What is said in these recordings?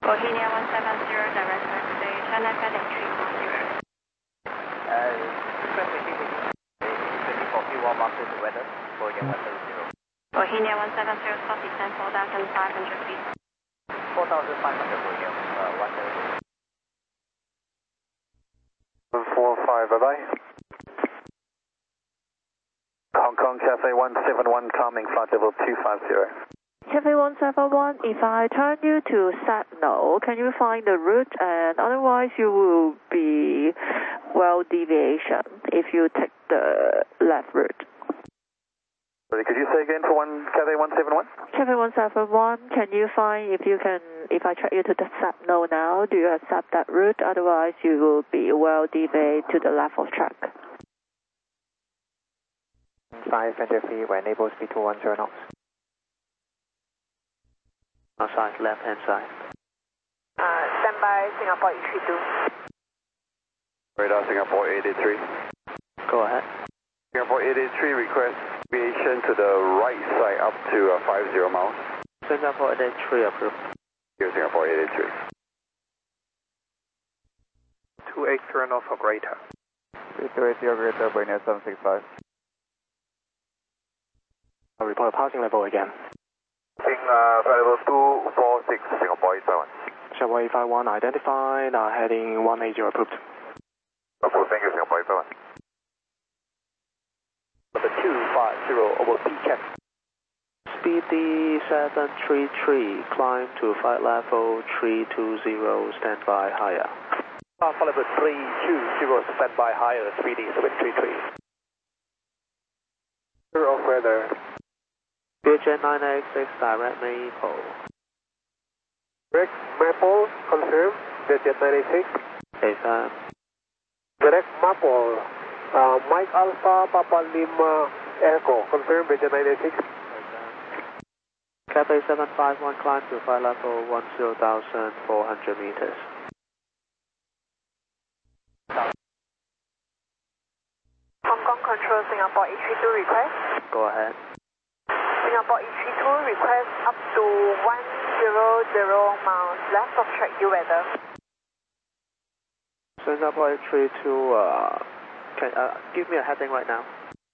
Bohemia 170, direct backstage, Chennai heading 340. For Q1 master the weather, Bohemia 170. Bohemia 170, stop descent 4,500 feet. 4,500 Bohemia 170. 145, bye-bye. Hong Kong Cafe 171 coming, flight level 250. Cafe 171, if I turn you to set no, can you find the route? And otherwise you will be well deviation if you take the left route. Sorry, could you say again for Cafe 171? Cafe 171, can you find if I track you to the set no now, do you accept that route? Otherwise you will be well deviate to the left of track. 500 feet, we're enable speed to 10 knots. Outside, left hand side. Stand by Singapore 832. Radar Singapore 883. Go ahead. Singapore 883 request deviation to the right side up to 50 miles. Singapore 883 approved. Here Singapore 883. 283 Norfolk Greater. 280 Greater, Bohemia 765. I'll report passing level again. Flight level 246, Singapore 851. Singapore 851 identified, heading 180 approved. Approved, thank you, Singapore 851. Number 250 over PCAP. Speed 733, climb to flight level 320, stand by higher. Flight level 320, stand by higher, 3D 733. Of weather. VHN 986, direct Maple. Direct Maple, confirm. VHN 986. AFM. Direct Maple. Mike Alpha, Papa Lima, Echo, confirm. VHN 986. Cafe 751, climb to flight level 10,400 meters. Hong Kong Control, Singapore 832 request. Go ahead. Singapore 832 request up to 100 miles left of track due weather. Singapore 832, can give me a heading right now.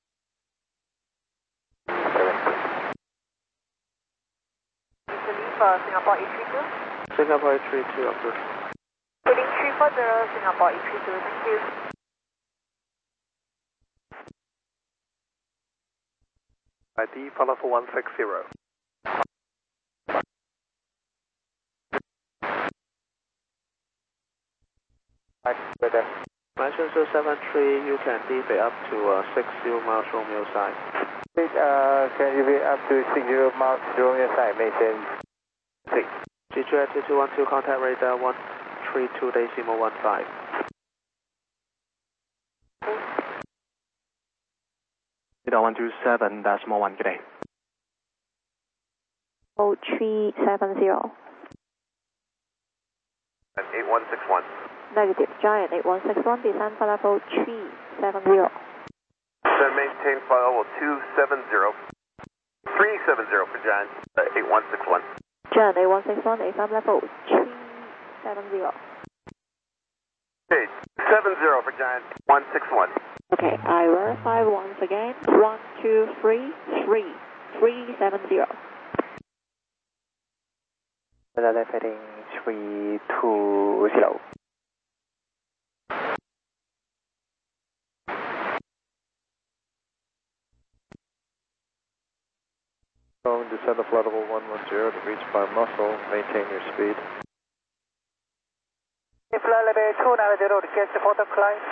For Singapore 832. Singapore 832 approved. Heading 340, Singapore 832, thank you. ID flight level 160. Weather. Mention 073, you can deviate up to 60 miles Romeo side. Can you be up to 60 miles Romeo side, Mason 6. GJ 2212, contact radar 132 decimal 15. Radar 127, decimal 1, good day. 0370. 8161. Negative, Giant 8161, descend for level 370. Then maintain flight level 270. 370 for Giant 8161. Giant 8161, descend level 370. Okay, 70 for Giant 161. Okay, I verify once again. 1, 2, 3, 3, 370. Weather left heading 320. Descend to flight level 110 to reach by muscle, maintain your speed. Flight level 290, request photo climb.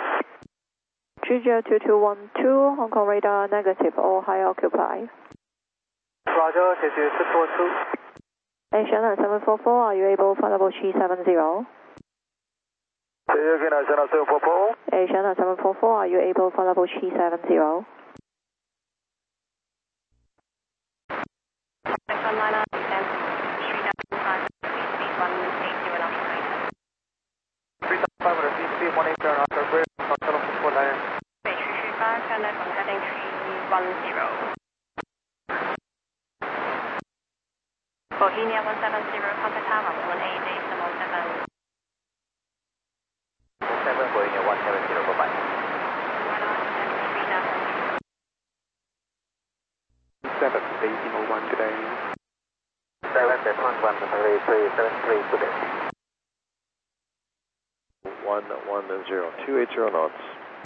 GJ2212, Hong Kong radar negative, all high occupy. Roger, GJ2212. Asiana 744, are you able for level 370? Say again, Asiana 744. Asiana 744, are you able for level 370? Liner, descent 3,500 feet, speed 180 and operator. 3,500 feet, speed 180 and operator, control of 4 Bay 335, turn left on heading 310. Bohemia 170, contact tower 18 decimal 7. 7 going at 170, bye-bye. 7 decimal 1 today. 7 decimal 13373 today. 110, 280 knots.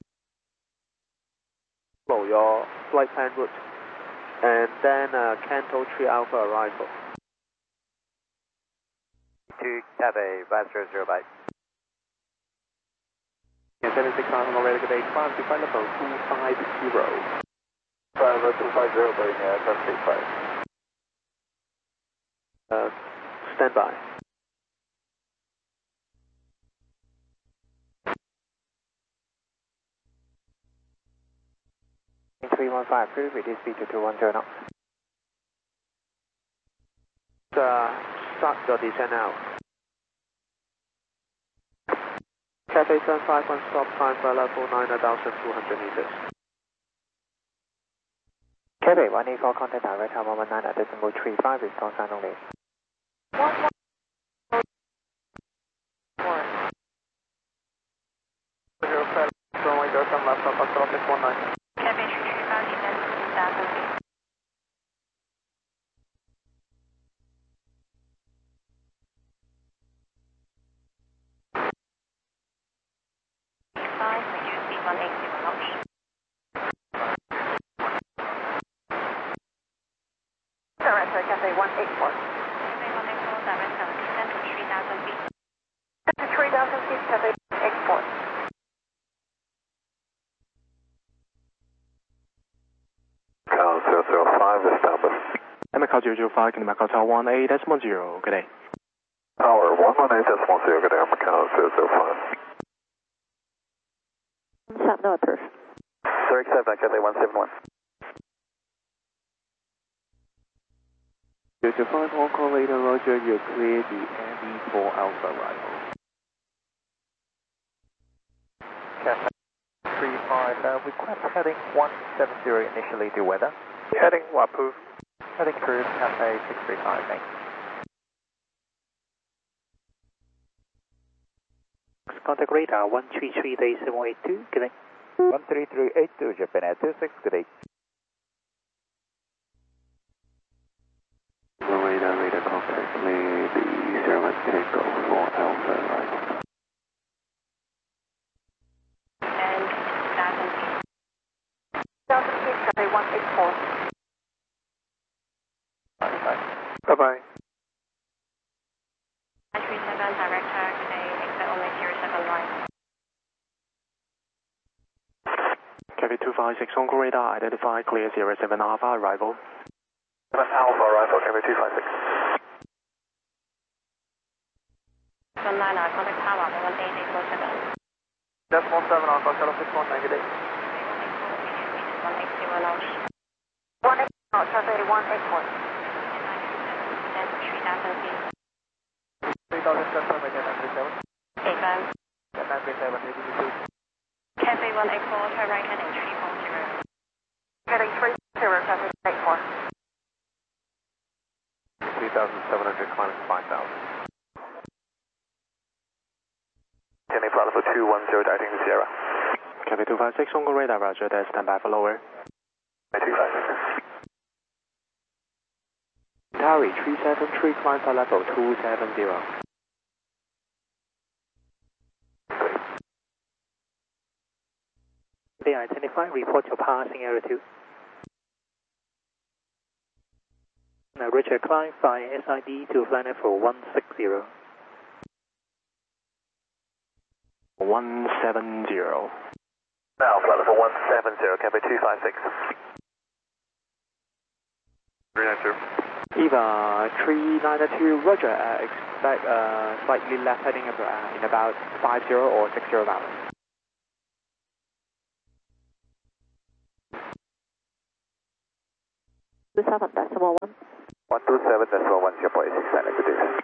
Follow your flight plan route. And then Canto 3 Alpha arrival. 2 Cathay 100, bye. 76 Alpha ready, good day, climb to flight level 250. 250 going at 135. Stand by. Boeing 315, please reduce speed to 210 knots. Start your descent now. Cathay 751 stop, climb for level 9,200 meters. Cathay 184, contact direct tower 19.35 with call sign only. 19. Cathay 335 descend to 6,000 feet. Reduce speed 180 knots. Director, Cathay 184. Cathay 184, director, descend to 3,000 feet. To 3,000 feet, Cathay 184. Macau 005, established. Macau 005, can Macau Tower 18 decimal 0, good day. Tower 118.0, good day, Macau 005. Set no approved. Sir, accept that, Cathay 171. 005 Hong Kong later, Roger, you clear the ME4 Alpha arrival. Cathay 35, request heading 170 initially to weather. Heading approved. Heading approved, Cathay 635, thanks. Contact radar 133.782, good day. 13382, Japan Air 26, good day. Radar contact, clear the 01 Tango for Alpha arrival. And 2,000 feet. 2,000 feet, Cathay 184. Bye-bye. 937 director, today exit only 07 line. Cathay 256 Hong Kong radar, identify clear 07 Alpha arrival. 7 Alpha arrival, Cathay 256. 199, contact tower 18 decimal 7. Decimal 7 Alpha, Shuttle 619, good day. 180 knots. 180 knots, Cathay 184. Descend to 3,000 feet. 3,000 confirm again, 937. Confirm. 937, ready to do. Cathay 184, turn right heading 340. Heading 30, Cathay 84. 3,700, climb 5,000. Kenny flight level 210, directing to Sierra. Cathay 256 Hong Kong radar, Roger, there, stand by for lower. 256. Tower 373, climb for level 270. They identify, report your passing altitude. Now Richard, climb via SID to flight level 160. 170. Now flight level 170, Cathay 256. 392. Eva 392, Roger, expect slightly left heading in about 50 or 60 miles. Seven decimal 1. 127.1, 0.6, good day.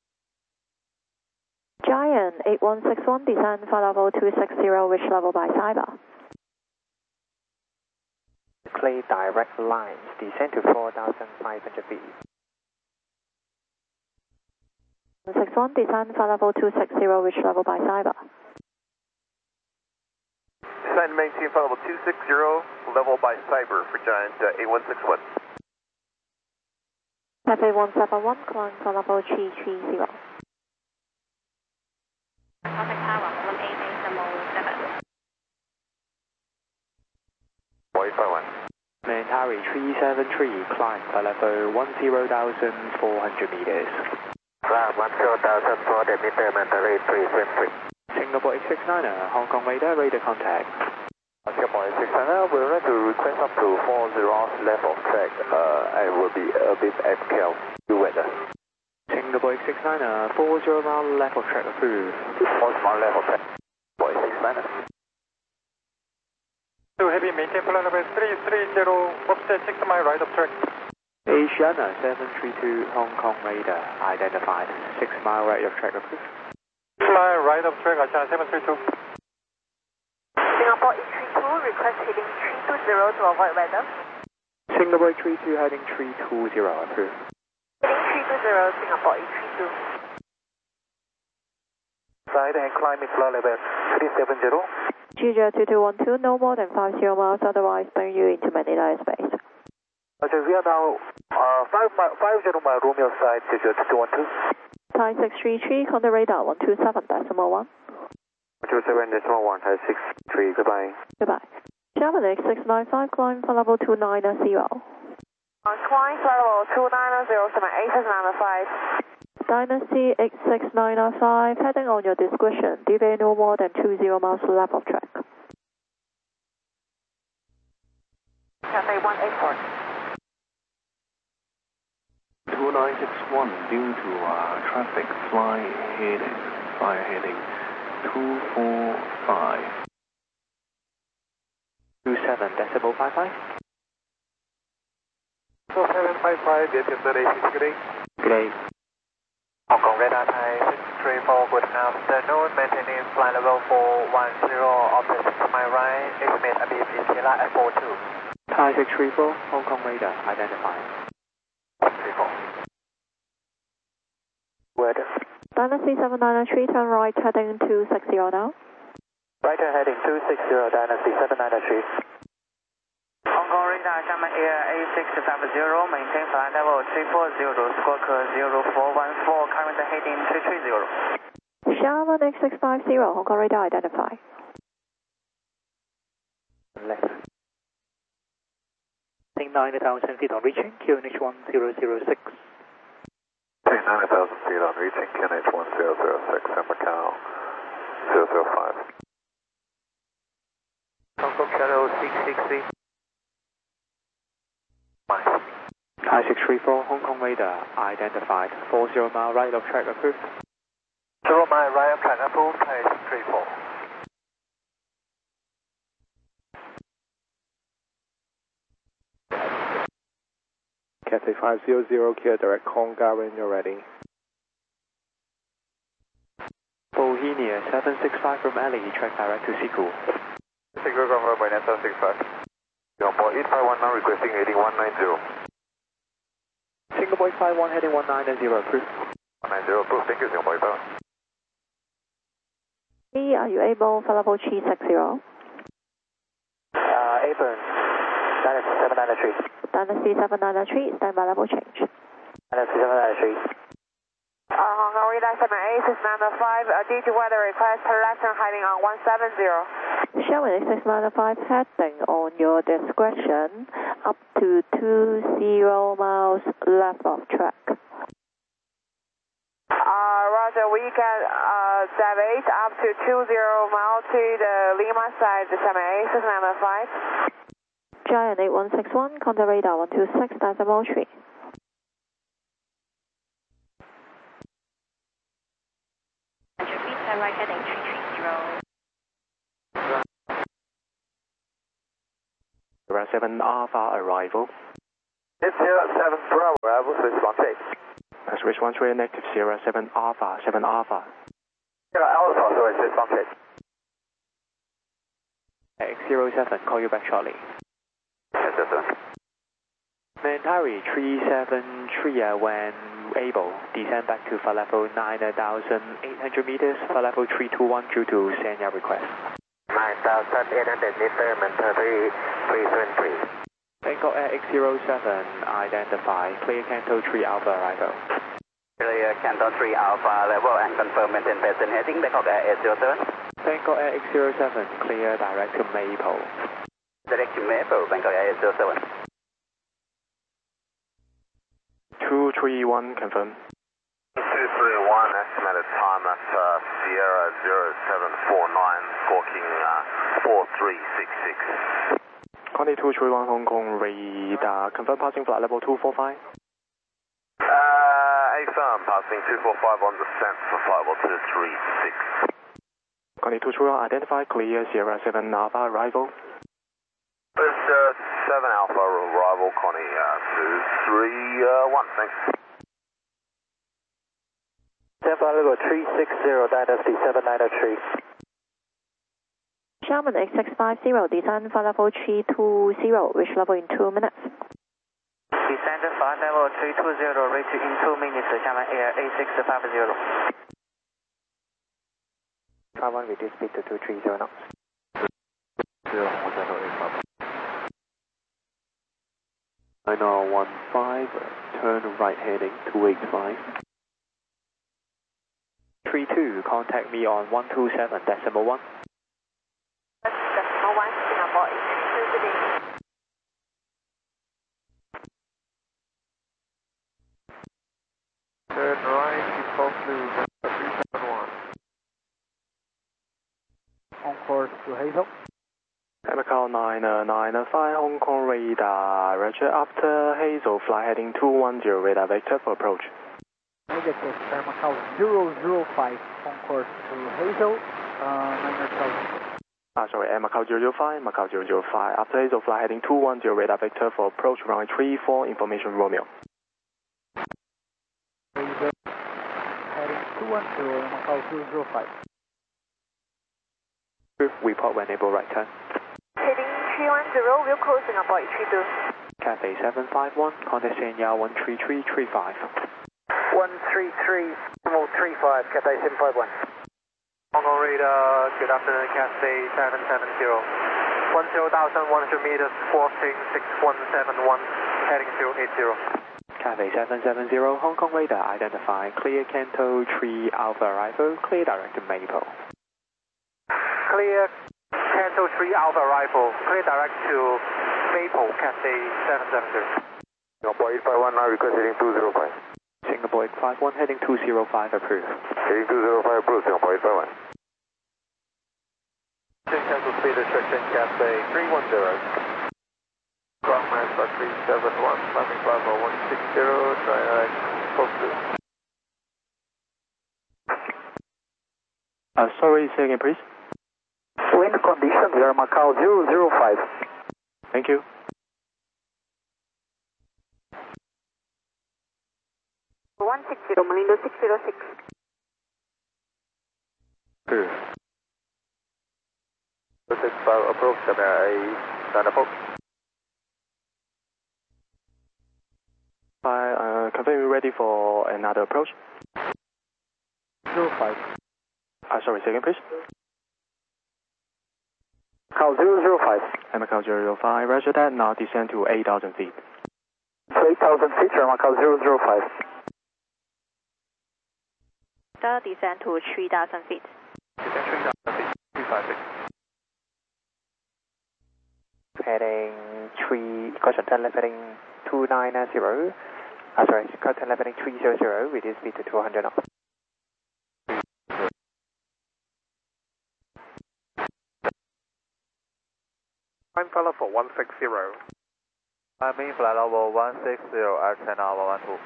Giant 8161, descend for level 260, which level by Cyber? Clear direct lines, descend to 4,500 feet. 61, descend flight level 260, reach level by Cyber. Descend and maintain flight level 260, level by Cyber for Giant A161. Taipei 171, climb flight level 330. Contact Tower 188.7. 851. Mentari 373, climb flight level 10,400 meters. Climb 10,400 meter, Mentari 373. Singapore 869er, Hong Kong radar contact. Singapore 869er, we're ready to request up to 40 hours left of track, and will be a bit FKL, due weather. Singapore 869er, 40 mile left of track approved. 40 mile left of track, Singapore 869er. To heavy, maintain flight level 330, offset 6 mile right of track. Asiana 732, Hong Kong radar identified, 6 mile right of track approved. Fly right of track, Asiana 732. Singapore 832, request heading 320 to avoid weather. Singapore 832 heading 320 approved. Heading 320, Singapore 832. Side and climbing flight level 370. GJ2212, no more than 50 miles, otherwise bring you into Manila airspace. Okay, we are now 50 mile Romeo side, GJ2212. Thai 633, contact radar 127.1. 127.1, Thai 63, goodbye. Goodbye. German 695, climb flight level 290. Climb flight level 290, 7895. Dynasty 86905, heading on your discretion, deviate no more than 20 miles left of track. Cathay 184. 2961, due to traffic, fly heading 245. 27.55. 4755, Vietnam AC, good day. Good day. Hong Kong radar Thai 634, good afternoon, maintaining flight level 410, opposite to my right, estimate ABB Kila at 42. Thai 634, Hong Kong radar identified. 34. Weather. Dynasty 793, turn right, heading 260 now. Right turn heading 260, Dynasty 793. Hong Kong radar, Shanghai Air A650, maintain flight level 340, squawk 0414, current heading 330. Sherman X650, Hong Kong radar identified. Left. Think 9,000 feet on reaching, QNH 1006. Take 9,000 feet on reaching QNH 1006 and Macau 005. Hong Kong Shadow 660. Thai 634, Hong Kong radar identified, 40 mile right of track approved. 0 mile right of track approved, Thai 634. Cathay 500, clear direct Conga when you're ready. Bohemia 765 from Ali, track direct to Siku. Siku confirmed by Nasa 65. Singapore 851 now requesting heading 190. Singapore 851 heading 190 approved. 190 approved, thank you Singapore 851. Are you able flight level 360? Aben, Dynasty 793. Dynasty 793, stand by level change. Dynasty 793. Hong Kong radar 78695, due to weather request, left turn heading on 170. Sherman 695, heading on your discretion, up to 20 miles left of track. Roger, we can deviate up to 20 miles to the Lima side, the 78695. Giant 8161, contact radar 126.3. Turn right heading 330. Around 7 Alpha arrival. It's 07 Bravo, arrival, response 8. That's response rate negative 07 Alpha, 7 Alpha. Alpha, so it's response 8. X07, call you back shortly. Yes, sir. Mentari 373, when able, descend back to flight level 9,800 meters, flight level 321 due to Sanya request. 9,800 meters, maintain 373. Bangkok Air X07, identify, clear Canto 3 Alpha arrival. Clear Canton 3 Alpha level and confirm maintain passenger heading Bangkok Air X07. Bangkok Air X07, clear direct to Maple. Direct to Maple, Bangkok Air X07. 231, confirm. 231, estimated time at Sierra 0749, squawking 4366. Conti 231 Hong Kong radar, confirm passing flight level 245. Affirm, passing 245 on descent for flight level 236. Conti 231, identify, clear Sierra 7 Alpha arrival. Sierra 7 Alpha arrival, Connie 231, thanks. Flight level 360, Dynasty 7903. Xiamen X650, descend flight level 320, reach level in 2 minutes. Descend flight level 320, reach in 2 minutes, Xiamen Air A650. Taiwan reduce speed to 230 knots. 9015, turn right heading 285. 32, contact me on 127.1. Decimal 1, Singapore Electricity. Turn right, default blue, 371. On course to Hazel. Macau 995 Hong Kong radar, roger, after Hazel, fly heading 210 radar vector for approach. Negative, Macau 005, on course to Hazel, 9,000. Sorry, Macau 005, Macau 005, after Hazel, fly heading 210 radar vector for approach, runway 34, information Romeo. Hazel, heading 210, Macau 005. Report when able, right turn. Heading 310, we'll close Singapore 32. Cathay 751, contact Sanya 13335. 133.35, Cathay 751. Hong Kong radar, good afternoon, Cathay 770. 10,100 meters, squawking 6171, heading 080. Cathay 770, Hong Kong radar, identify, clear Canto 3 Alpha arrival, clear direct to Maple. Clear Canto 3 Alpha arrival, clear direct to Maple, Cathay 770. Singapore 851, now request heading 205. Singapore 851, heading 205, approved. Heading 205, approved, Singapore 851. Cancel speed restriction, Cathay 310. Ground master 371, landing level 160, direct, posted. Sorry, say again, please. Wind condition here, Macau 005. Thank you. Malindo 606. Approved. 65 approach, approach. Confirm you ready for another approach? 05. Sorry, say again, please. Macau 005. Macau 005, roger that, now descend to 8,000 feet. So 8,000 feet, Macau 005. Descend to 3,000 feet. Descend 3,000 feet, 356. Heading 3, caution turn left heading 290. Sorry, caution left heading 300, reduce speed to 200 knots. Time flight level 160. Main flight level 160, Air China 112.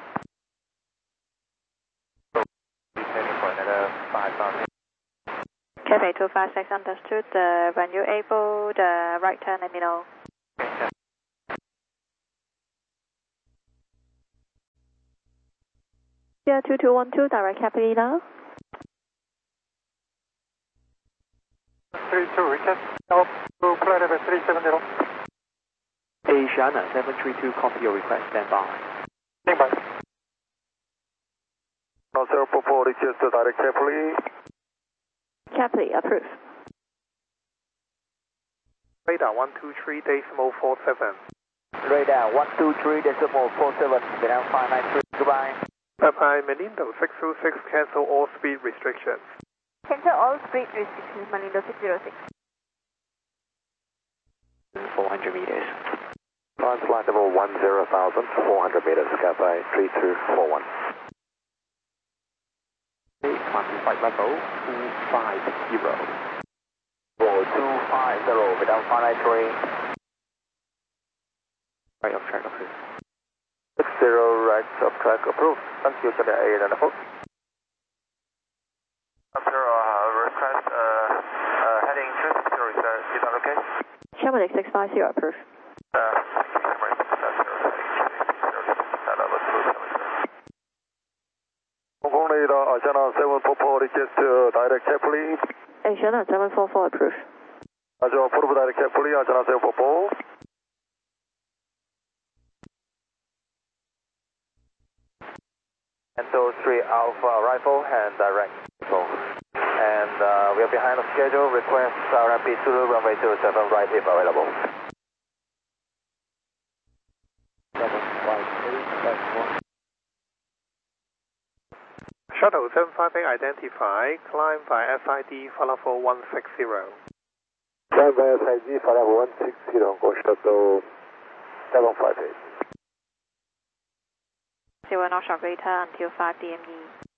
Descending for another 5,000. Cathay 256, understood. When you're able, the right turn, let me know. Yeah, 2212, direct Capilina. 32, request help to flight level 370. Asiana 732, copy your request, stand by. Stand by. 044, request to direct carefully. Carefully, approve. Radar 123.47. Radar 123.47, Vietnam 593, goodbye. Papa Malindo 626, cancel all speed restrictions. Cancel all speed restrictions, Malindo 606. 400 meters. Climb flight level 10,000, 400 meters, Cathay 3241. Climb to flight level 250. 250, Vietnam 593. Right of track approved. 60 right of track approved. Thank you for the air and the hook. Request heading 260, is that okay? Chamonix 650, approve. Hong Kong radar, Asiana 744, request to direct carefully. Asiana 744, approve. Roger, approve direct carefully, Asiana 744. And 3 Alpha arrival and direct. And we are behind the schedule. Request RMP Zulu runway 07 right if available. 758, Shuttle 758 identified, climb by SID Falafel 160. Climb by SID Falafel 160, Hong Kong Shuttle 758. 0 knots short radar until 5 DME.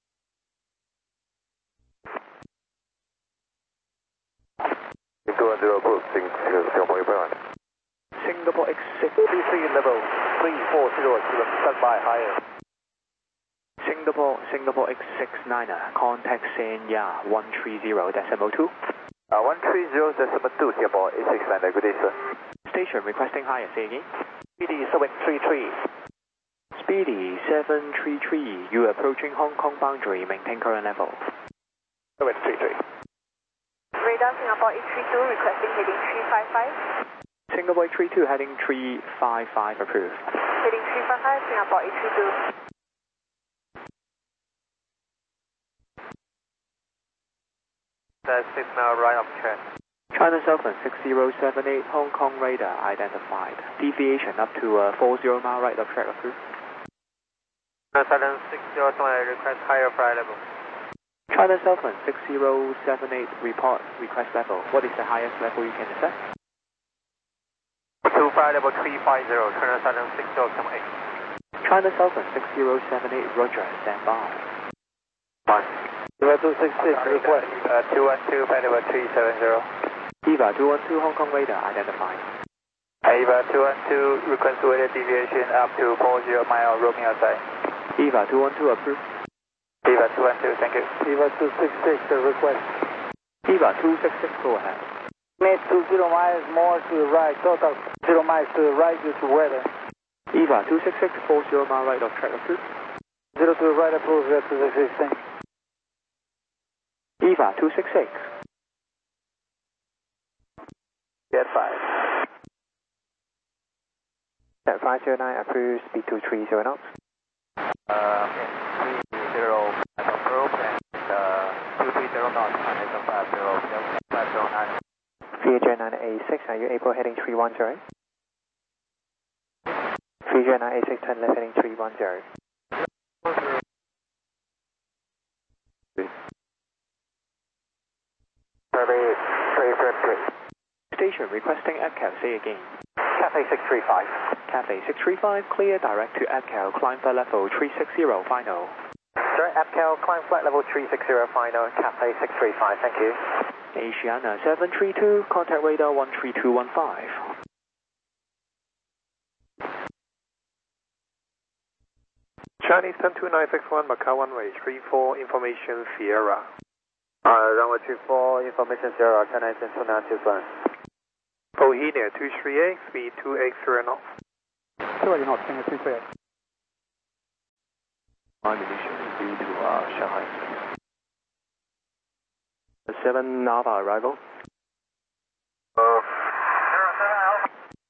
Singapore X633 level 340, standby higher. Singapore X69er, contact Sanya 130.2. 130.2, Singapore X69er, good day sir. Station requesting higher, say again. PD 733. Speedy 733, you approaching Hong Kong boundary, maintain current level. 733. Radar Singapore 832, requesting heading 355. Singapore 32 heading 355, approved. Heading 355, Singapore 832. That's 6 now right of track. China Southern 6078, Hong Kong radar identified. Deviation up to 40 mile right of track, approved. Southern 6078, request higher flight level. China Southern 6078, report request level. What is the highest level you can accept? 2 flight level 350, China Southern 6078. China Southern 6078, roger, stand by. 266, request 212, flight level 370. EVA 212, Hong Kong radar identified. EVA 212, request weather deviation up to 40 mile, roaming outside. EVA 212, approved. EVA 212, thank you. EVA 266, request. EVA 266, go ahead. Made 20 miles more to the right, total 0 miles to the right due to weather. EVA 266, 40 mile right of track, approved. 0 to the right, approved, 216. EVA 266. Get 5. Set 509, approved, speed 230 knots. 30 approved and 230 knots, 550, 509. VJ 986, are you able heading 310? VJ 986, turn left heading 310. Station requesting ATCAL, say again. Cathay 635. Cathay 635, clear direct to ATCAL, climb flight level 360, final. Sir, ATCAL, climb flight level 360, final, Cathay 635, thank you. Asiana 732, contact radar 13215. Chinese 12961, Macau 1 way 34, information Sierra. Runway 24, information Sierra, Chinese 12961. Bohemia 238, speed 280 knots. 280 knots, Singapore 238. I'm initially due to Shanghai. 7 Alpha arrival. 07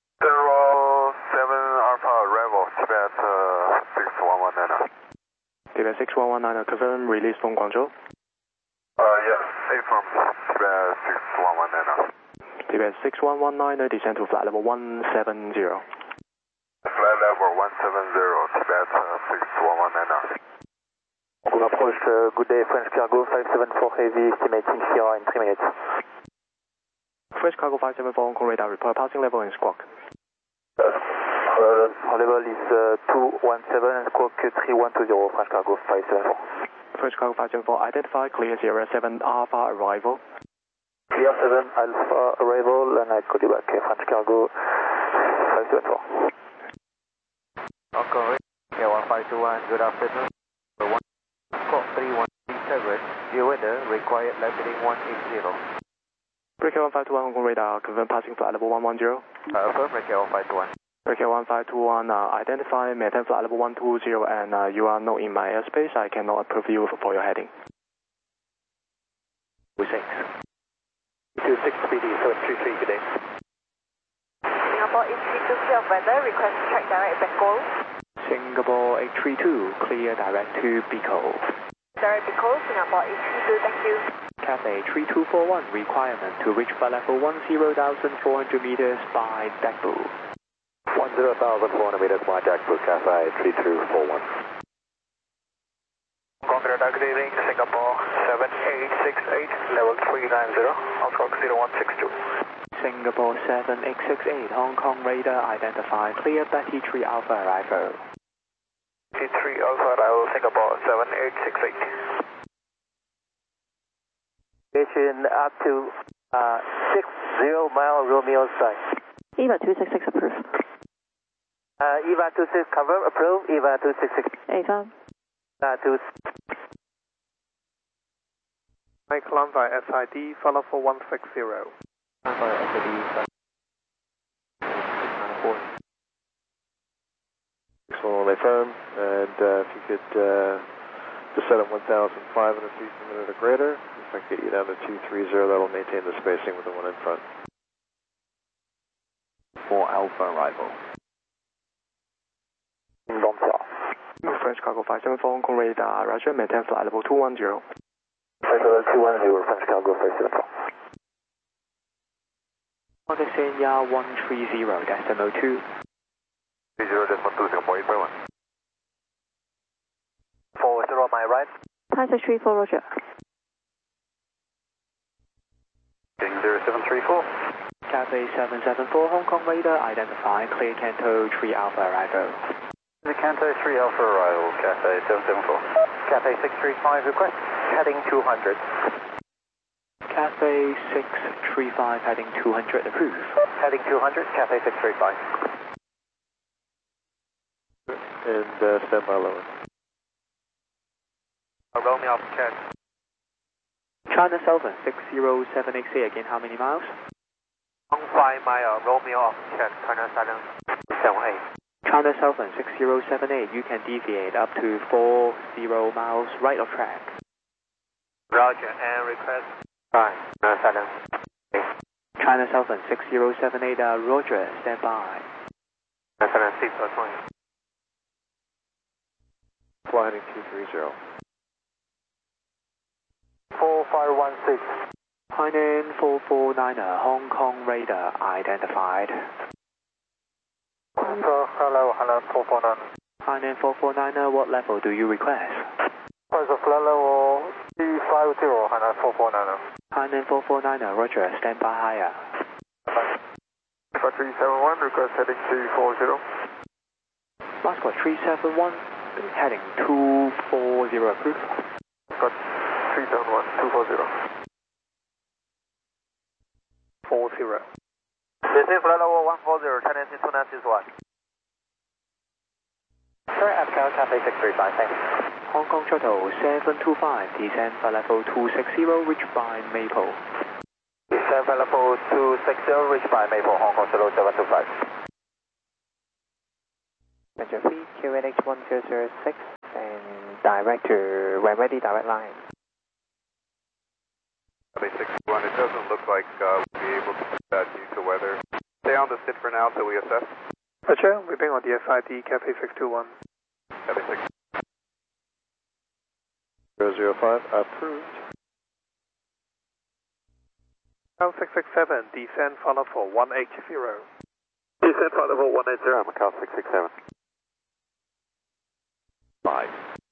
Alpha arrival, Tibet 6119. Tibet 6119, confirm release from Guangzhou. Yes, affirm. Tibet 6119. Tibet 6119, descend to flight level 170. Flight level 170, Tibet 6119. Good approach, good day, French Cargo 574 Heavy, estimating CR in 3 minutes. French Cargo 574, Hong Kong radar, report passing level and squawk. Level is 217 and squawk 3120, French Cargo 574. French Cargo 574, identify, clear Sierra 7 Alpha arrival. Clear 7 Alpha arrival, and I call you back, French Cargo 574. Hong Kong radar 1521, good afternoon. Squawk 3137, your weather, required left heading 180. Breaker 1521, Hong Kong radar, confirm passing flight level 110. Affirm, Breaker 1521. Breaker 1521, identify, maintain flight level 120, and you are not in my airspace. I cannot approve you for your heading. 26. 26 PD, 733, good day. Singapore 8320 weather, request track direct Beko. Singapore 832, clear direct to Biko. Direct Beko, Singapore 832, thank you. Cathay 3241, requirement to reach flight level 10,400 meters by Daegu. 10,400 meters by Daegu, Cathay 3241. Congrata, good evening, Singapore 7868, level 390, Hong Kong 0162. Singapore 7868, Hong Kong radar, identify, clear Betty 3 Alpha arrival. Betty 3 Alpha arrival, Singapore 7868. Station up to 60 mile Romeo side. EVA 266 approved. EVA 26 confirm, approve, EVA 266. AFM. Mike Lambda SID, follow for 160. Excellent, affirm, and if you could just set up 1,500 feet per minute or greater, if I can get you down to 230, that'll maintain the spacing with the one in front. For Alpha arrival. French Cargo 574, Hong Kong radar, Roger, maintain flight level 210. Flight level 210, French Cargo 574. Market Senya 130, decimal 2. 30.2, Singapore 8.1. 40 on my right. Thai 634, Roger. 0734. Cathay 774, Hong Kong radar, identify, clear Canto 3 Alpha arrival. The Canto 3 Alpha arrival, Cathay 774. Cathay 635, request heading 200. Cathay 635, heading 200, approve. Heading 200, Cathay 635. And stand by lower. Romeo off Cat. China Southern 607XA, again, how many miles? 5 mile, Romeo off Cat, China Southern 78. China Southern 6078, you can deviate up to 40 miles right of track. Roger, and request 5, China Southern. China Southern 6078, Roger, stand by. China Southern 620. Fly heading 230. 4516. Hainan 449er, Hong Kong radar, identified. Hello, Hainan 449. Hainan 449er, what level do you request? Price of flight level 350, Hainan 449er. Hainan 449er, Roger, stand by higher. 371, request heading 240. Moscow 371, heading 240, approved. Got 371, 240. 40. This is flight level 140, China 2961. Sorry, Abcal, Cathay 635, thanks. Hong Kong Shuttle 725, descend flight level 260, reach by Maple. Descend flight level 260, reach by Maple, Hong Kong Shuttle 725. Roger, please, QNH 1006, and direct to, when ready, direct line. Cathay 61, it doesn't look like we'll be able to do that due to weather. Stay on the SID for now till we assess. Roger, we've been on the SID, Cathay 621. Cathay 6. 005, approved. Macau 667, descend follow for 180. Descend flight level 180, Macau 667. 5.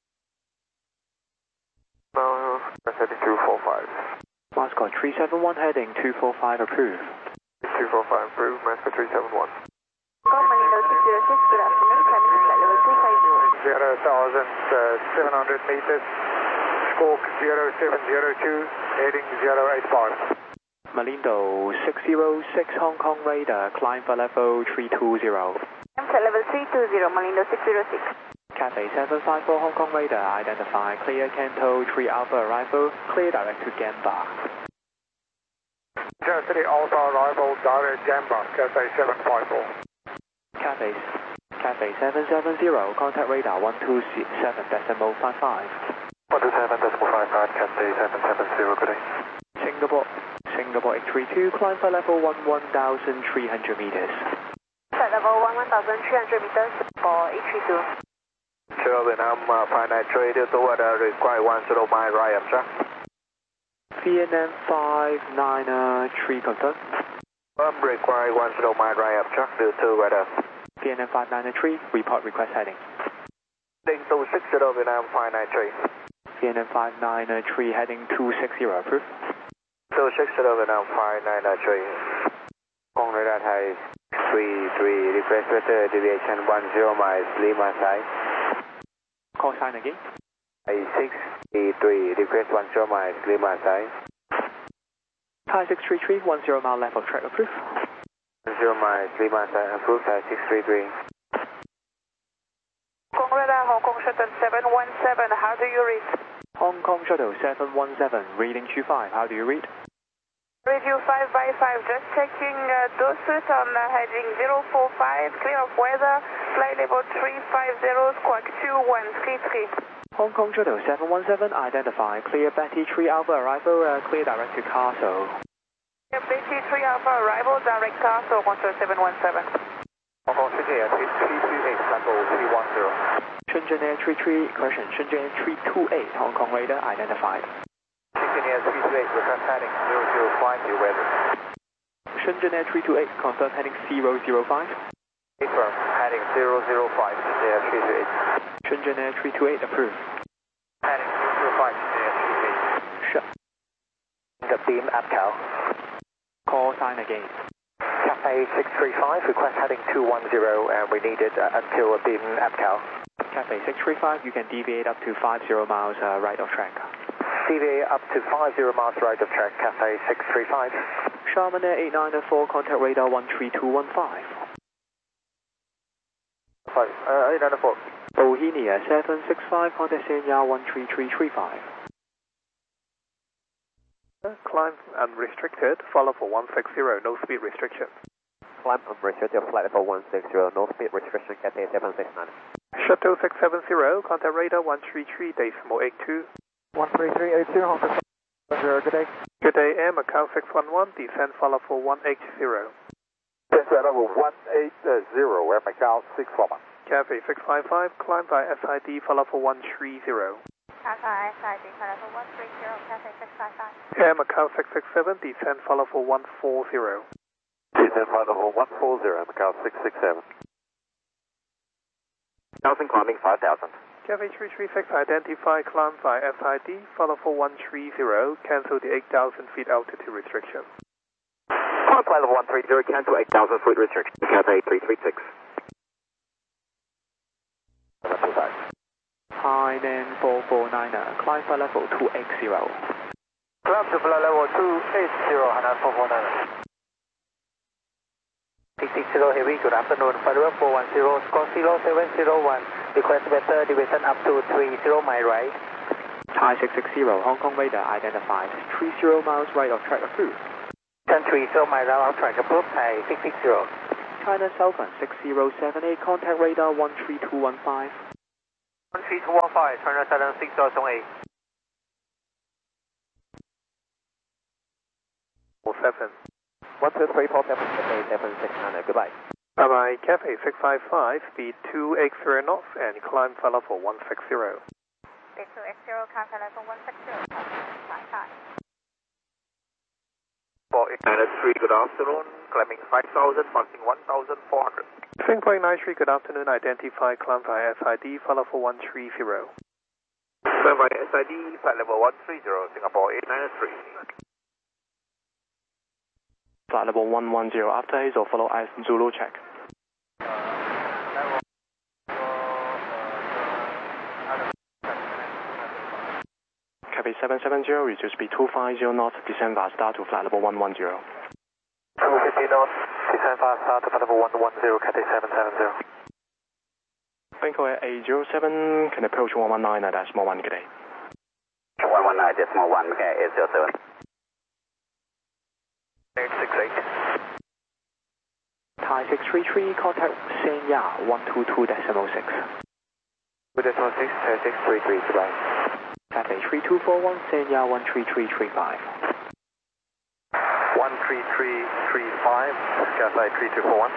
Now, heading 245. Mascot 371 heading 245 approved. 245 approved, Mascot 371. Malindo 606, good afternoon, climbing to flight level 250. 0,700 meters, squawk 0702, heading 085. Malindo 606 Hong Kong radar, climb for level 320. Flight level 320, Malindo 606. Cathay 754 Hong Kong radar, identify clear Canto 3 Alpha arrival, clear direct to Gamba. City Alpha arrival, direct Gamba, Cathay 754. Cathay 770, contact radar 127.55. 127.55, Cathay 770, good day. Singapore 832, climb for level 11,300 meters. Flight level 11,300 meters for 832. Sure, Vietnam 593, toward require 10 mile right up track. Vietnam 593, confirm. Require 10 mile right up track, due to weather. Vietnam 593, report request heading. Heading 260, Vietnam 593. Vietnam 593, heading 260, approved. 260, Vietnam 593. Hong Radar Thai 33, request weather deviation 10 miles, Lima side. Call sign again. 683, request 10 miles, Lima side. Thai 633, 10 mile left of track, approved. 10 miles, Lima side, approved, Thai 633. Hong Kong radar, Hong Kong shuttle 717, how do you read? Hong Kong shuttle 717, reading 25, how do you read? Review 5x5, just checking Dorsett on heading 045, clear of weather, flight level 350, squawk 2133. Hong Kong shuttle 717, identify clear Betty 3 Alpha arrival, clear direct to Castle. Clear Betty 3 Alpha arrival, direct Castle, 12717. Hong Kong City Air 338, level 310. Shenzhen Air 33, correction, Shenzhen Air 328, Hong Kong radar identified. Shenzhen Air 328, request heading 005, due weather. Shenzhen Air 328, confirm heading 005. Confirm, heading 005, Shenzhen Air 328. Shenzhen Air 328, approved. Heading 005, Shenzhen Air 328. Shut. The beam APCAL. Call sign again. Cathay 635, request heading 210, and we need it until beam APCAL. Cathay 635, you can deviate up to 50 miles right of track. deviate up to 50 miles right of track, Cathay 635. Sharman Air 8904, contact radar 13215. 8904. Bohemia 765, contact Senya 13335. Climb unrestricted, follow for 160, no speed restriction. Climb unrestricted, flight level 160, no speed restriction, Cathay 769. Shuttle 670, contact radar 133.82. 13382, Hong Kong. Good day. Good day, Air Macau 611, descend follow for 180. Descend level 180, Air Macau 611. Cathay 655, climb by SID, follow for 130. Cathay SID, follow for 130, Cathay 655. Air Macau 667, descend follow for 140. Descend flight level 140, Air Macau 667. 1000 climbing 5000. Cathay 336, identify, climb by SID, follow for 130, cancel the 8,000 feet altitude restriction. Climb flight level 130, cancel 8,000 foot restriction. Cathay 336. Thailand 449er, climb for level 280. Climb to flight level 280, Hana 449. 660 Heavy, good afternoon, flight level 410, score 0701, request weather deviation up to 30 mile right. Thai 660, Hong Kong radar identified, 30 miles right of track approved. 1030 mile right of track approved, Thai 660. China Southern 6078, contact radar 13215. 13215, China Southern 6078. 47. 12347, Cathay 769, goodbye. Bye-bye, Cathay 655, speed 280 knots and climb follow for 160. Cathay 2X0, climb flight level 160, fly high. 4893, good afternoon, climbing 5000, passing 1400. Singapore 893, good afternoon, identify, climb via SID, follow for 130. Climb via SID, flight level 130, Singapore 893. Flight level 110 after haze or follow as Zulu check. Cathay 770, reduce speed 250 knots, descend fast start to flight level 110. 250 knots, descend fast start to flight level 110, Cathay 770. Bingo Air 807, can approach 119 at decimal 1, good day. 119 decimal 1, okay, 807. 868. Thai 633, contact Senya 122 decimal 6. 2 decimal 6, Thai 633, goodbye. Cathay 3241, Senya 13335. 13335, Cathay 3241.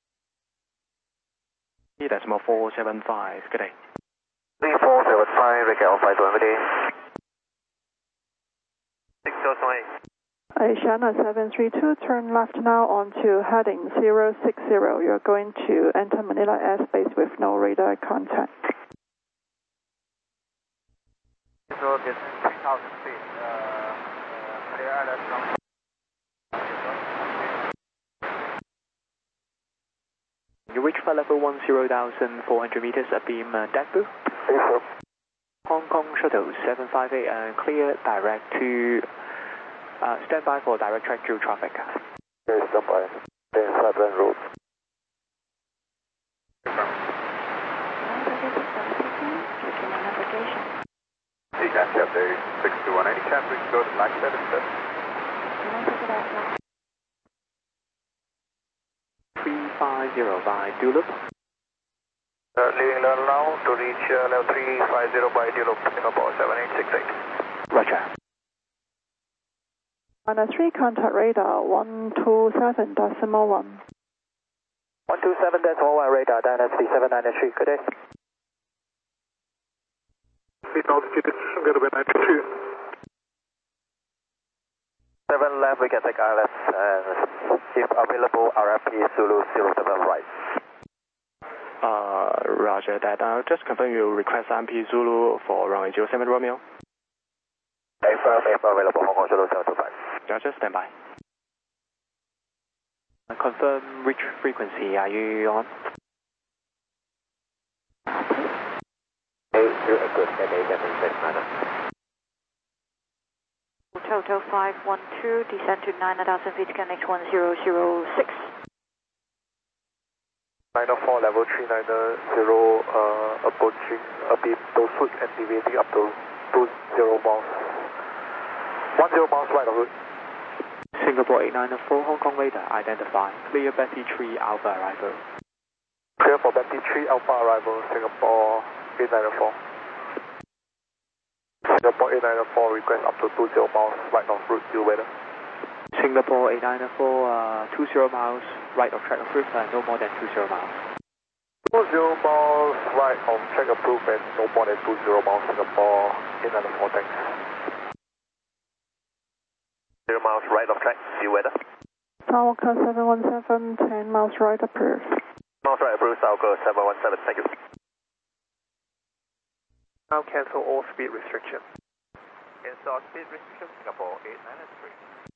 Decimal 475, good day. 3475, Ricky Alpha, good day. 608. Asiana 732, turn left now onto heading 060. You're going to enter Manila airspace with no radar contact. So this is 3000 feet, clear alert from... You reach flight level 10,400 meters, abeam Dagbu. Hong Kong Shuttle 758, clear direct to... stand by for direct track through traffic. Okay, stand by. Stay flat run road. Decaf Cathay 621, any chance we can go to Black 77? 350 by Dulup. Leaving level now to reach level 350 by Dulup, Singapore 7868. Roger. China 3, contact radar 127 decimal 1. 127 decimal 1, radar, Dynasty 793, good day. Speed altitude, I'm going to be 92. 7 left, we can take ILS, and if available, RFP Zulu 07 right. Roger that. Just confirm you request MP Zulu for runway 07 Romeo. If available, Hong Kong Zulu 725. Roger, stand by. Confirm which frequency are you on? Good, Total 512, descend to 9,000 feet, connect 1006. 904, level 390, approaching a bit Dosuit and deviating up to 20 miles. 10 miles right of route. Singapore 894, Hong Kong radar, identify. Clear Betty 3 Alpha arrival. Clear for Betty 3 Alpha arrival, Singapore 894. Singapore 894, request up to 20 miles right of route, due weather. Singapore 894, 20 miles right of track approved, no more than 20 miles. 20 miles right of track approved and no more than 20 miles, Singapore 894, thanks. 0 miles right of track, due weather. Southwalker 717, 10 miles right approved. Miles right approved, Southwalker 717, thank you. Now cancel all speed restriction. Cancel speed restriction, Singapore 893.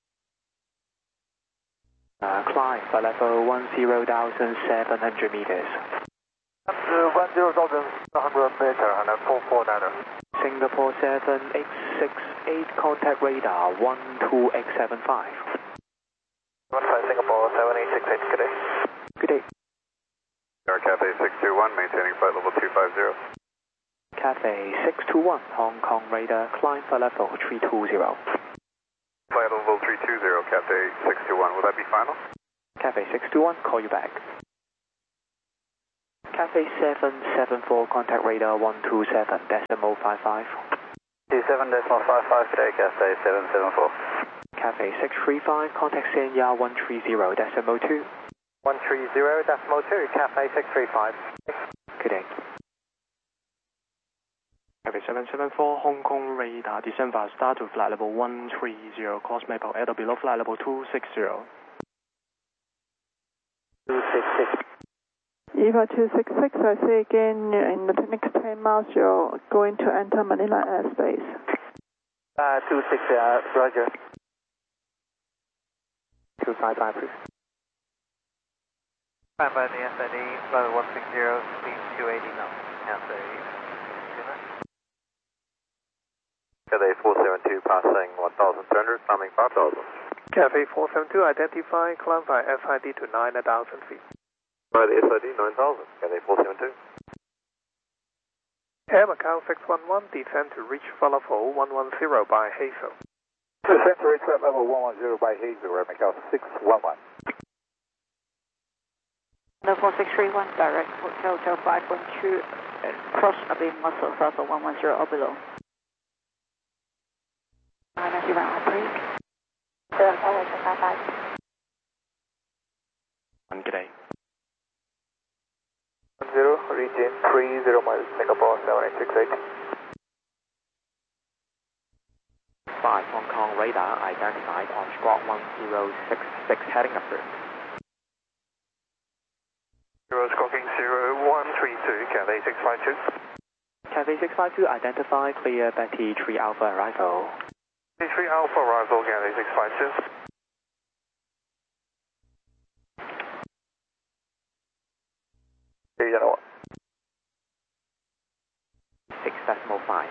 Climb for level 10,700 meters. Up to 10,700 meter and a 449er. Singapore 7868, contact radar 12X75. 15 Singapore 7868, good day. Good day. Air Cathay 621, maintaining flight level 250. Cathay 621, Hong Kong radar, climb for level 320. Flight level 320, Cathay 621, will that be final? Cathay 621, call you back. Cathay 774, contact radar 127, decimal 55. 27 decimal 55 today, Cathay 774. Cathay 635, contact Senya 130, decimal 2. 130, decimal 2, Cathay 635. Good day. Cathay Cathay 774, Hong Kong radar, descend via star to flight level 130, course Maple, air below flight level 260. 266. EVA 266, I say again, in the next 10 miles you're going to enter Manila airspace. 260, roger. 255, please. Climb the SID, flight 160, speed 280 knots. Cathay 472 passing 1,300, climbing 5,000. Cathay 472, identify, climb by SID to 9,000 feet. By the SID 9,000, Cathay 472. Air Macau 611, descend to reach follow 110 by Hazel. Descend to reach level 110 by Hazel, Air Macau 611. The 4631, direct Hotel 512, cross abeam muscle throttle 110 or below. 990 round oblique. 1 Cathay. 10, region 30 miles, Singapore 7868. 5 Hong Kong radar identified on squawk 1066 heading approved. 0 squawking 0132, Cathay 652. Cathay 652 identified, clear Betty 3 Alpha arrival. 3 Alpha arrival, Cathay 652. Here you know. 6.5.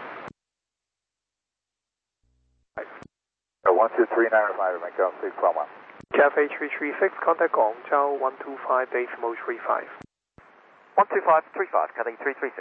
12395, Macau 611. Cathay 336, contact Guangzhou 125.35. 12535, Cathay 336.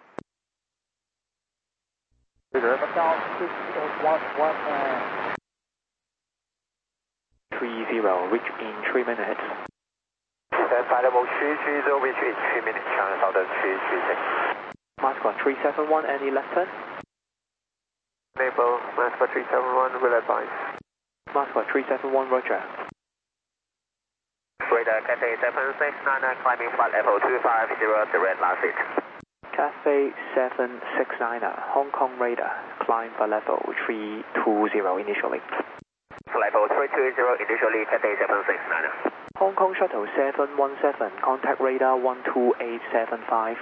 30, reach in 3 minutes. Descend flight level 330, reach in 3 minutes, China Southern 336. Mascot 371, any left turn? Maple, Mascot 371, will advise. Mascot 371, roger. Radar Cathay 769, climbing flight level 250, direct last seat. Cathay 769, Hong Kong radar, climb for level 320 initially. Level 320, initially Cathay 769. Hong Kong shuttle 717, contact radar 12875.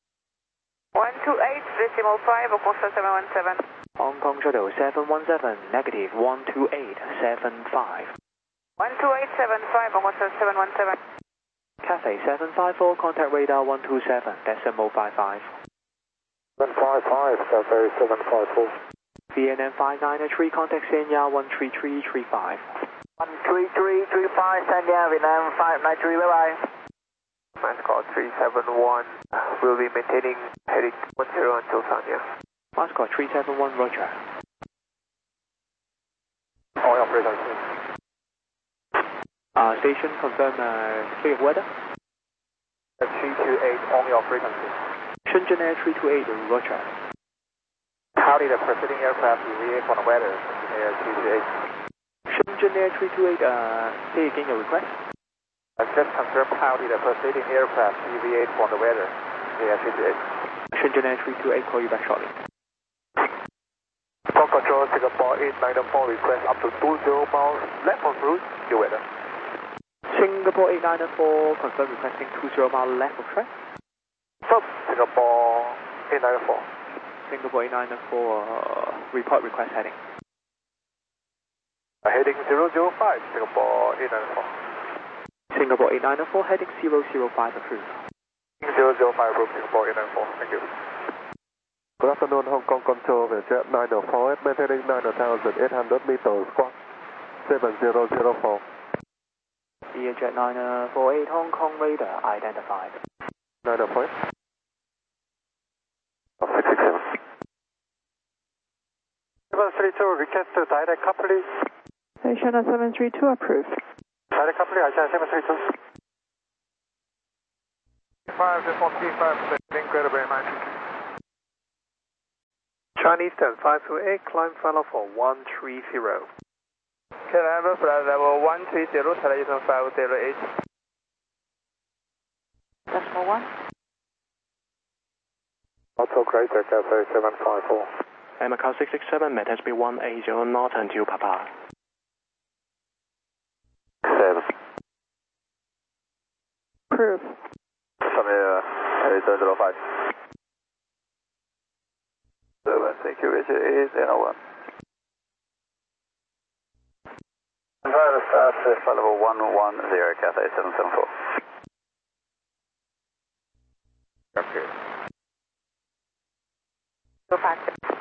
128.5, Acosta 717. Hong Kong shuttle 717, negative 12875. 128.75, Acosta 717. Cathay 754, contact radar 127, decimal 55. 755, Cathay 754. VNM 593, contact Sanya 13335. 13335, Sanya, Vietnam 593, bye-bye. Mascot 371, will be maintaining heading 10 until Sanya. Mascot 371, roger. All operators. Station confirm clear weather. 328, only operator. Shenzhen Air 328, roger. How did the preceding aircraft deviate from the weather? Air 328. Shenzhen Air 328, say again your request. Just confirm how did the preceding aircraft deviate from the weather? Air 328. Shenzhen Air 328, call you back shortly. Flight Control Singapore 894, request up to 20 miles left of route, your weather. Singapore 894, confirm requesting 20 mile left of track. From Singapore 894. Singapore 894, report request heading. Heading 005, Singapore 894. Singapore 894, heading 005 approved. 005, approved, Singapore 894, thank you. Good afternoon, Hong Kong Control, Jet 904, maintaining 9,800 meters, squawk 7004. Jet 948, Hong Kong radar identified. 904. 667. 732, request to direct coupling. China 732, approved. Direct coupling, China 732. 5 to 45, incredibly nice. Chinese 10528, climb follow for 130. Canada flight level 130, television 508. Decimal 1. Auto Crater Cathay 754. And Macau 667, maintain speed 180 knot until Papa. 7. Proof. Submit 805. 7, security is L1. Flight level 110, Cathay 774. Okay. Go back.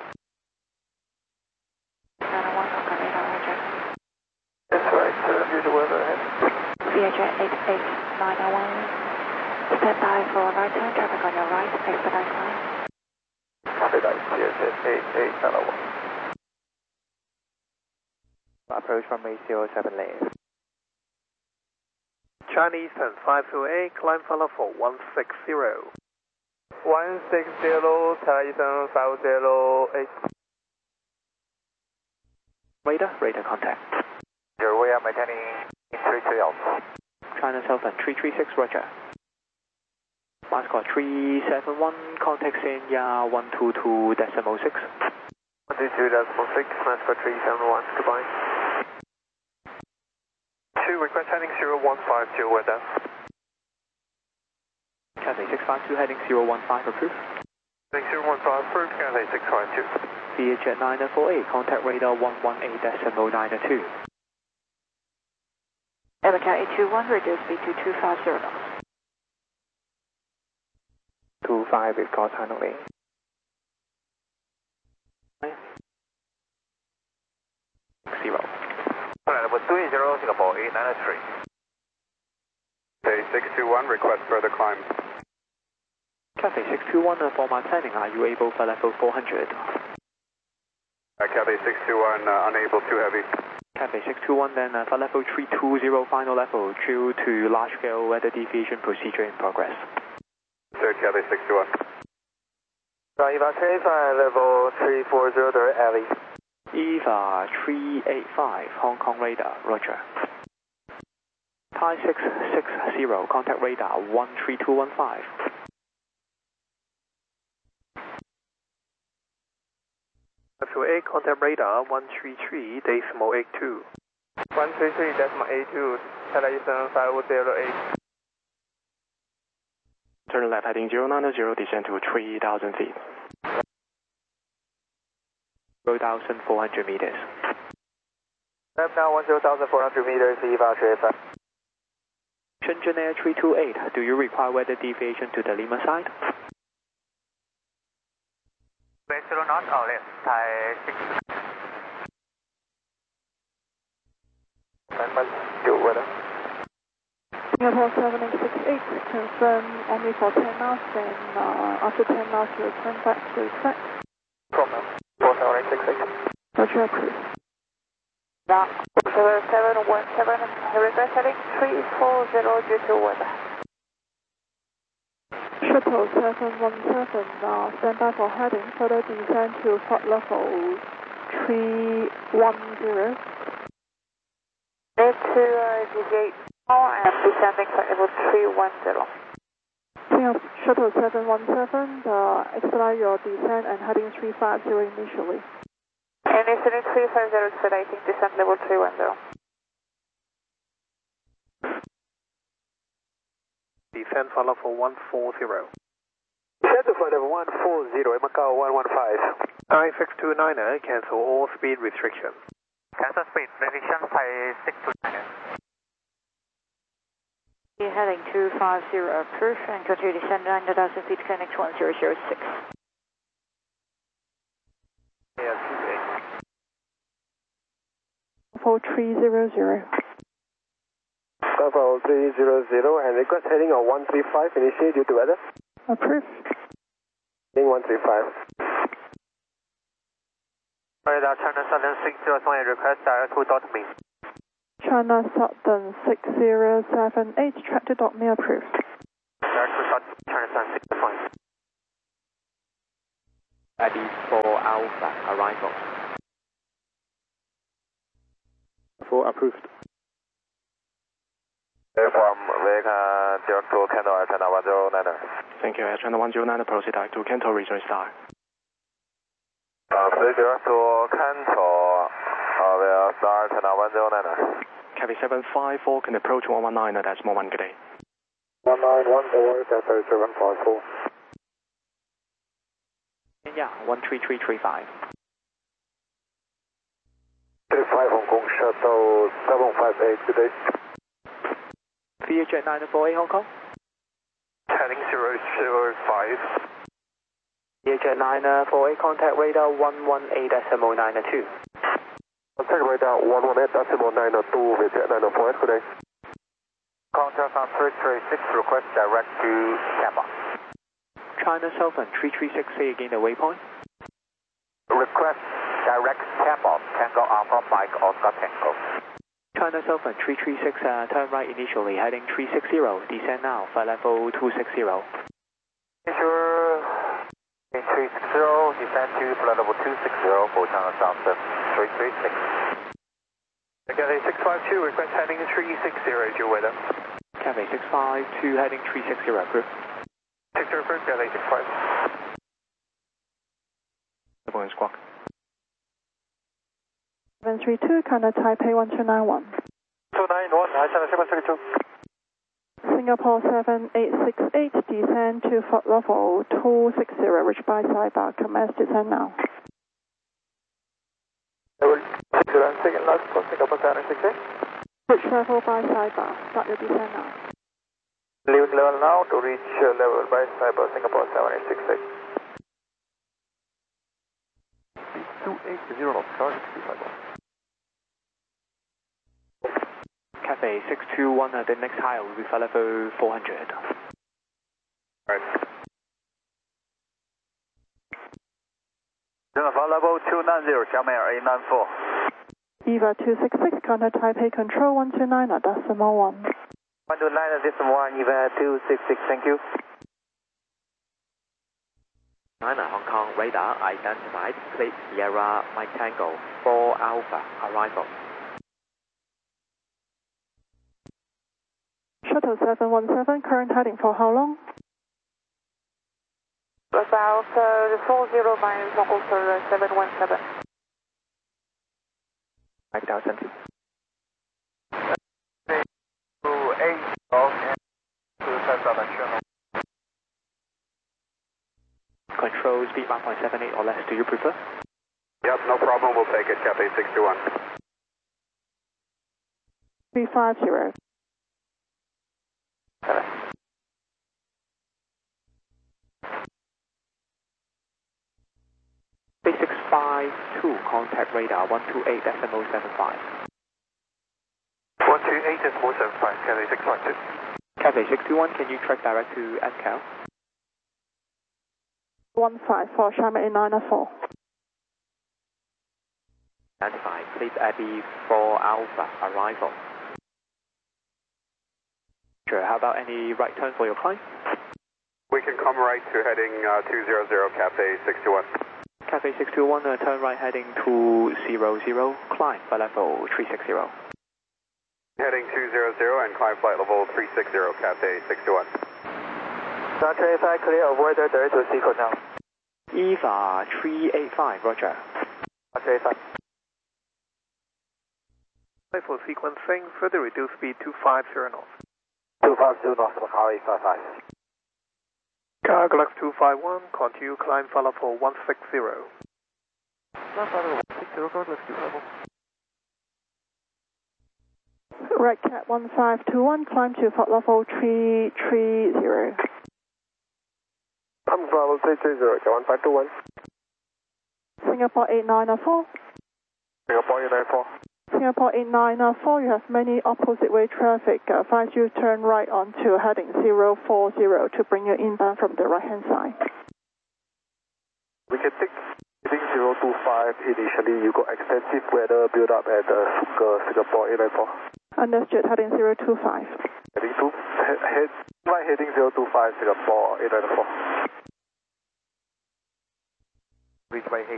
901, Hong Kong radar, roger. That's right, due to weather ahead. VHR 88901, stand by for right turn, traffic on your right, expedite line. Expedite, VHR 88901. Approach from 807 lane. Chinese 528, climb follow for 160. 160, Thailand 508. Radar contact. Here we are maintaining 33 Alpha. China Southern 336, roger. Moscow 371, contacts in ya 122.6. 122.6, Moscow 371, goodbye. 2, request heading 0150, weather. Cathay 652, heading 015, approved. Heading 015, approved, Cathay 652. VHR 948, contact radar 118.902. Macau 821, reduce speed to 250 knots. 25 is call channel lane. Zero. Level 30, Singapore 893. Cathay 621, request further climb. Cathay 621, for my planning, are you able for level 400? Cathay 621, unable, too heavy. Cathay 621, then for level 320, final level, due to large-scale weather deviation procedure in progress. Sir, Cathay 621. Eva K5, level 340, direct alley. EVA 385, Hong Kong radar, roger. Thai 660, contact radar 13215. To 8, contact radar 133.82. 133.82, Thailand 508. Turn left heading 090, descend to 3,000 feet. 0,400 meters. Left now 10,400 meters, EVA 385. Shenzhen Air 328, do you require weather deviation to the Lima side? Base 0 knot, left, Thai 6. Good weather. Singapore 7868, confirm only for 10 knots, then after 10 knots you'll turn back to track. Problem. 47868. Roger, approved. Now, 717, request heading 340 due to weather. Shuttle 717, stand by for heading, further descend to flight level 310. Need to deviate now and descending flight level 310. Shuttle 717, expedite your descent and heading 350 initially. And descending 350, expediting descent level 310. Descend follow for 140. Descend to flight level 140, Macau 115. I-629er, cancel all speed restrictions. Cancel speed restriction, Thai 629. You're heading 250, approved, and continue to descend 9,000 feet, connect 1006. Yeah, 4300. Bravo 300 and request heading on 135, initiate due to weather. Approved. Heading 135. Radar China Southern 6078, request direct to dot me. China Southern 6078, track to dot me, approved. Direct to dot China Southern 6078. Ready for Alpha arrival. For approved. From Vega direct to Kendall Antenna 1090. Thank you. Air China 109, proceed to Kanto Regional Star. Proceed to Kanto, will start China 109. Copy 754, can approach 119, decimal 1, good day. 191, Delta 754. Yeah, 13335. 35 Hong Kong Shuttle 758, good day. VHJ 948 Hong Kong. Heading 005. VHJ 948, contact radar 118.92. Contact radar 118.92, VHJ 948, good day. Contact on 336, request direct to Kappa. China Southern 336, say again the waypoint. Request direct Kappa, Tango Alpha Mike Oscar Tango. China Southern 336, turn right initially, heading 360, descend now, flight level 260. Sure. 360, descend to flight level 260 for China Southern 336. Cathay 652, request heading 360 is your weather. Cathay 652, heading 360, crew. 60 crew, Cathay 65. Double squawk. 732, China Taipei 1291. 291, China 732. Singapore 7868, descend to flight level 260, reach by sidebar, commence descend now. Second last call, Singapore 768. Reach level by sidebar, start your descend now. Leaving level now to reach level by cyber Singapore 7868. 280 knots, current 351. Cathay 621, the next high will be flight level 400. Right. Flight level 290, Xiaomi Air 894. EVA 266, contact Taipei Control 129, decimal 1. 129, decimal 1, EVA 266, thank you. China Hong Kong radar identified, Fleet Sierra Mike Tango 4 Alpha, arrival. Shuttle 717, current heading for how long? About 40 miles, Hong Kong 717. 5000 feet. 28 channel. Control speed 1.78 or less, do you prefer? Yep, no problem, we'll take it, Cathay 621. 350. B652, contact radar 128.075. 128.075, Cathay 652. Cathay 621, can you track direct to SCAL? 154, Xiaomi 904. Identified, Fleet Abbey 4 Alpha, arrival. Sure, how about any right turn for your climb? We can come right to heading 200, Cathay 621. Cathay 621, turn right heading 200, climb flight level 360. Heading 200 and climb flight level 360, Cathay 621. Dr. AFI, clear of weather, direct to Seco now. EVA 385, roger. Dr. AFI. For sequencing, further reduce speed to 50 knots. 250 knots, Macau 855. Galax 251, continue climb flight level 160. Right cat 1521, climb to flight level 330. I'm level 330, 1521. Singapore 8904. Singapore 894. Singapore 8904, you have many opposite way traffic. Advise you turn right onto heading 040 to bring you inbound from the right hand side. We can take heading 025 initially. You got extensive weather build up at Singapore 894. Understood, heading 025. Heading heading 025 Singapore 894. Reach by